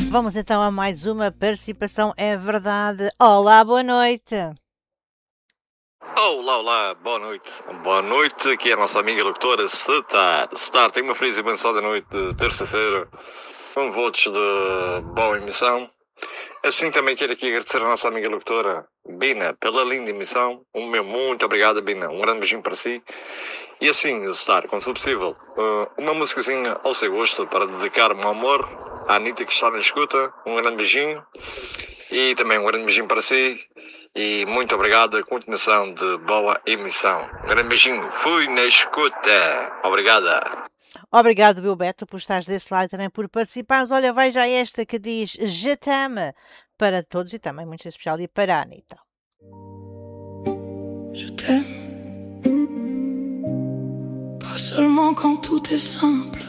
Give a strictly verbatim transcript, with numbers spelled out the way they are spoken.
Vamos então a mais uma participação, é verdade. Olá, boa noite. Olá, olá, boa noite. Boa noite, aqui é a nossa amiga locutora Star. Star, tenha uma feliz e abençoada noite de terça-feira, com votos de boa emissão. Assim também quero aqui agradecer a nossa amiga locutora Bina pela linda emissão. Um meu muito obrigado, Bina. Um grande beijinho para si. E assim, Star, quando for possível, uma musicazinha ao seu gosto para dedicar o meu amor à Anitta que está na escuta. Um grande beijinho. E também um grande beijinho para si. E muito obrigado. A continuação de boa emissão. Um grande beijinho. Fui na escuta. Obrigada. Obrigado, Bilberto, por estares desse lado e também por participares. Olha, vai já esta que diz Je t'aime para todos e também muito especial e para a Anitta. Je t'aime, pas seulement quand tout est simple,